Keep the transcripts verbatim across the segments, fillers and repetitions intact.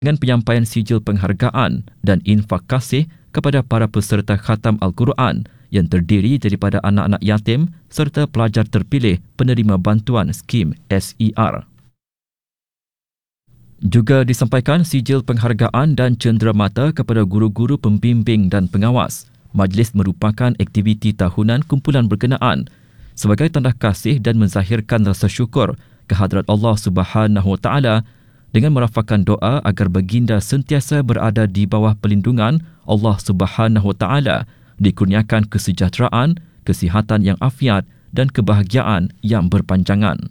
dengan penyampaian sijil penghargaan dan infak kasih kepada para peserta khatam Al-Quran yang terdiri daripada anak-anak yatim serta pelajar terpilih penerima bantuan skim S E R. Juga disampaikan sijil penghargaan dan cenderamata kepada guru-guru pembimbing dan pengawas. Majlis merupakan aktiviti tahunan kumpulan berkenaan sebagai tanda kasih dan menzahirkan rasa syukur kehadrat Allah Subhanahu Wa Taala dengan merafakkan doa agar baginda sentiasa berada di bawah pelindungan Allah Subhanahu Wa Taala, dikurniakan kesejahteraan, kesihatan yang afiat dan kebahagiaan yang berpanjangan.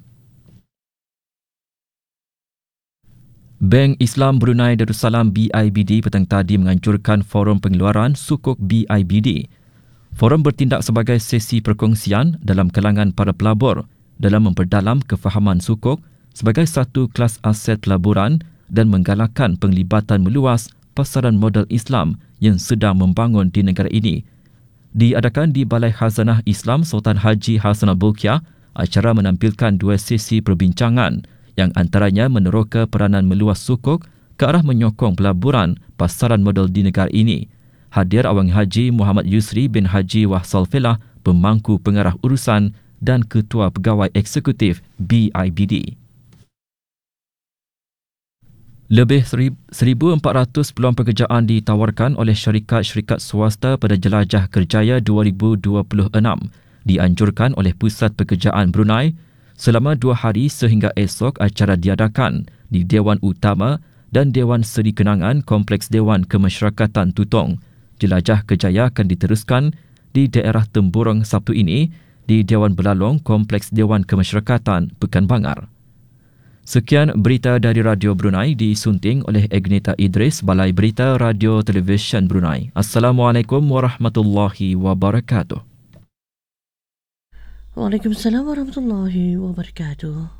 Bank Islam Brunei Darussalam B I B D petang tadi menganjurkan forum pengeluaran sukuk B I B D. Forum bertindak sebagai sesi perkongsian dalam kalangan para pelabur dalam memperdalam kefahaman sukuk sebagai satu kelas aset pelaburan dan menggalakkan penglibatan meluas pasaran modal Islam yang sedang membangun di negara ini. Diadakan di Balai Khazanah Islam Sultan Haji Hassanal Bolkiah, acara menampilkan dua sesi perbincangan yang antaranya meneroka peranan meluas sukuk ke arah menyokong pelaburan pasaran modal di negara ini. Hadir Awang Haji Muhammad Yusri bin Haji Wahsal Felah, pemangku pengarah urusan dan ketua pegawai eksekutif B I B D. Lebih seribu empat ratus peluang pekerjaan ditawarkan oleh syarikat-syarikat swasta pada Jelajah Kerjaya dua ribu dua puluh enam, dianjurkan oleh Pusat Pekerjaan Brunei. Selama dua hari sehingga esok, acara diadakan di Dewan Utama dan Dewan Seri Kenangan Kompleks Dewan Kemasyarakatan Tutong. Jelajah Kerjaya akan diteruskan di daerah Temburong Sabtu ini di Dewan Belalong Kompleks Dewan Kemasyarakatan Pekan Bangar. Sekian berita dari Radio Brunei disunting oleh Agneta Idris, Balai Berita Radio Televisyen Brunei. Assalamualaikum warahmatullahi wabarakatuh. Waalaikumsalam warahmatullahi wabarakatuh.